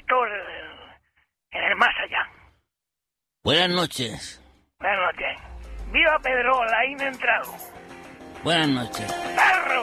Víctor en el más allá. Buenas noches. Buenas noches. ¡Viva Pedrola! Ahí me he entrado. Buenas noches. ¡Perro!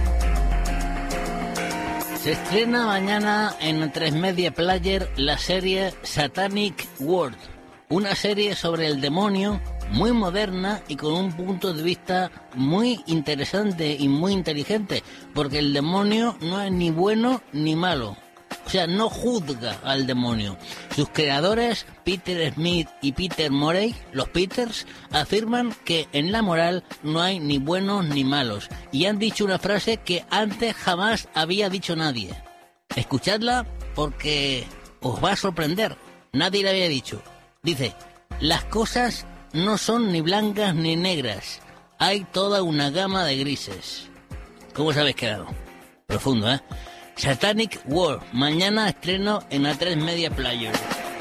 Se estrena mañana en 3 Media Player la serie Satanic World, una serie sobre el demonio muy moderna y con un punto de vista muy interesante y muy inteligente, porque el demonio no es ni bueno ni malo. O sea, no juzga al demonio. Sus creadores, Peter Smith y Peter Morey, los Peters, afirman que en la moral no hay ni buenos ni malos. Y han dicho una frase que antes jamás había dicho nadie. Escuchadla porque os va a sorprender. Nadie le había dicho. Dice, las cosas no son ni blancas ni negras. Hay toda una gama de grises. ¿Cómo os habéis quedado? Profundo, ¿eh? Satanic World, mañana estreno en A3 Media Player.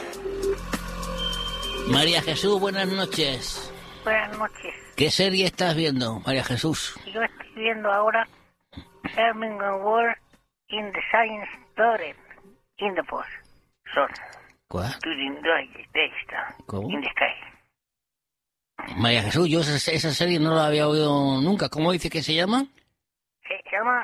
María Jesús, buenas noches. Buenas noches. ¿Qué serie estás viendo, María Jesús? Yo estoy viendo ahora Sermon World in the Science Story in the Post. Son. ¿Cuál? ¿Cómo? In the Sky. María Jesús, yo esa serie no la había oído nunca. ¿Cómo dice que se llama? Se llama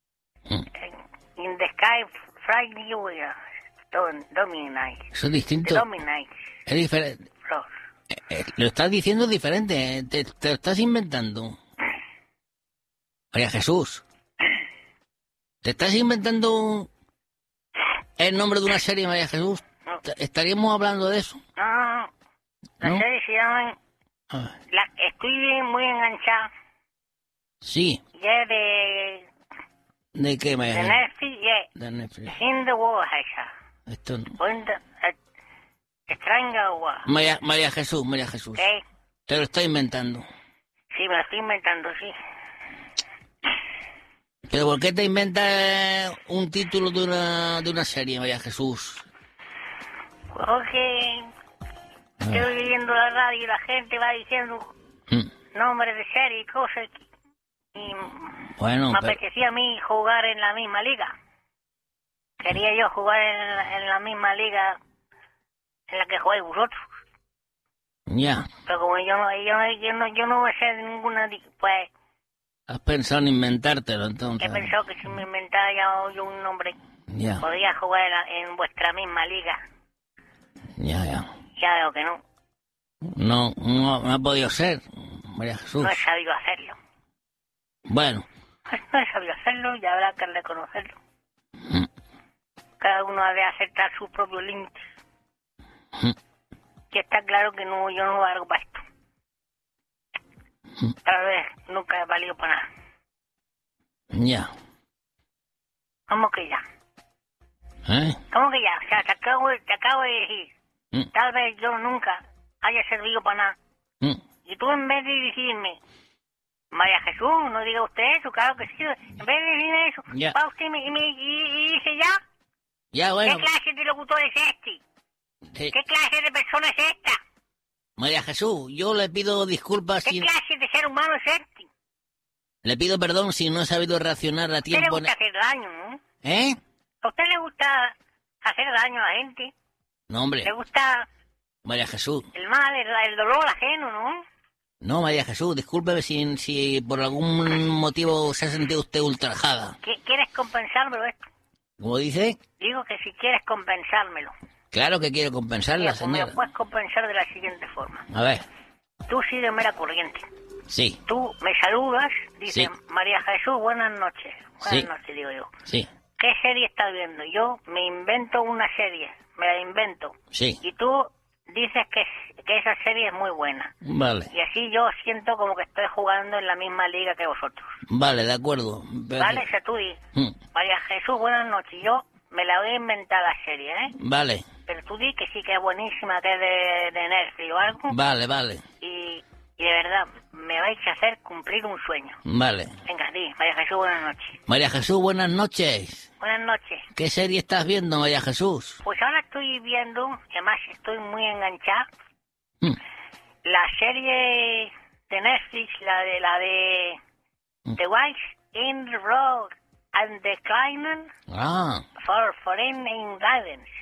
In the Sky Friday Dominate. Eso es distinto. Dominate. Es diferente. Lo estás diciendo diferente. Te lo estás inventando. María Jesús. ¿Te estás inventando el nombre de una serie, María Jesús? No. ¿Estaríamos hablando de eso? No. La ¿No? serie se llama... Estoy muy enganchada. Sí. Ya de... ¿De qué, María De Jesús? Netflix, ya. De Netflix. In the World, esa. Esto no. Stranger World. María Jesús. ¿Qué? Te lo estás inventando. Sí, me lo estoy inventando, sí. ¿Pero por qué te inventas un título de una serie, María Jesús? Porque estoy oyendo la radio y la gente va diciendo nombres de serie y cosas. Y Bueno, me apetecía a mí jugar en la misma liga. Quería yo jugar en la misma liga en la que jugáis vosotros. Ya. Pero como yo no sé de ninguna, pues Has pensado en inventártelo, entonces. he pensado que si me inventara ya yo un nombre, Ya. podría jugar en vuestra misma liga. Ya. Ya veo que no. No ha podido ser, María Jesús. No he sabido hacerlo. Bueno. No he sabido hacerlo y habrá que reconocerlo. Cada uno ha de aceptar sus propios límites. Y está claro que no, yo no valgo para esto. Tal vez nunca he valido para nada. Ya. ¿Cómo que ya? ¿Eh? ¿Cómo que ya? O sea, te acabo de decir. Tal vez yo nunca haya servido para nada. Y tú en vez de decirme, María Jesús, no diga usted eso, claro que sí. En vez de decirme eso, Ya. va usted y dice ya. Ya, bueno. ¿Qué clase de locutor es este? Sí. ¿Qué clase de persona es esta? María Jesús, yo le pido disculpas ¿Qué si... clase de ser humano es este? Le pido perdón si no he sabido reaccionar a A usted le tiempo... gusta hacer daño, ¿no? ¿Eh? ¿A usted le gusta hacer daño a la gente? No, hombre. ¿Le gusta María Jesús. el mal, el dolor ajeno, no? No, María Jesús, discúlpeme si por algún motivo se ha sentido usted ultrajada. ¿Quieres compensármelo esto? ¿Cómo dice? Digo que si quieres compensármelo. Claro que quiero compensarla, Mira, pues me señora. lo puedes compensar de la siguiente forma. A ver. Tú sigues mera corriente. Sí, Tú me saludas, dice Sí. María Jesús, buenas noches. Buenas Sí. noches, digo yo. sí, ¿Qué serie estás viendo? Yo me invento una serie, me la invento. sí. Y tú dices que esa serie es muy buena. Vale, Y así yo siento como que estoy jugando en la misma liga que vosotros. vale, de acuerdo. ¿Vale? O sea, tú di, Mm, María Jesús, buenas noches. Yo me la voy a inventar la serie, ¿eh? Vale, Pero tú di que sí que es buenísima, que es de Netflix o algo. vale, Y de verdad, me vais a hacer cumplir un sueño. vale. Venga, di, María Jesús, buenas noches. María Jesús, buenas noches. Buenas noches. ¿Qué serie estás viendo, María Jesús? Pues ahora estoy viendo, además estoy muy enganchada, Mm, la serie de Netflix, la de The Wives in the Road and Declining Ah, for Foreign Guidance.